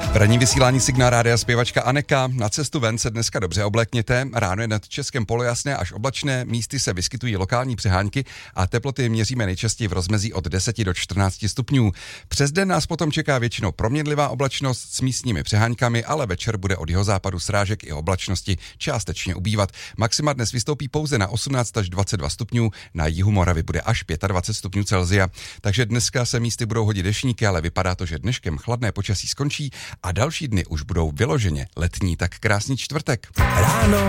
V ranní vysílání Signál rádia zpěvačka Aneka. Na cestu ven se dneska dobře oblékněte. Ráno je nad Českem polojasné až oblačné, místy se vyskytují lokální přehánky a teploty měříme nejčastěji v rozmezí od 10 do 14 stupňů. Přes den nás potom čeká většinou proměnlivá oblačnost s místními přeháňkami, ale večer bude od jihozápadu srážek i oblačnosti částečně ubývat. Maxima dnes vystoupí pouze na 18 až 22 stupňů, na jihu Moravy bude až 25 stupňů Celsia. Takže dneska se místy budou hodit deštníky, ale vypadá to, že dneškem chladné počasí skončí a další dny už budou vyloženě letní. Tak krásný čtvrtek. Ráno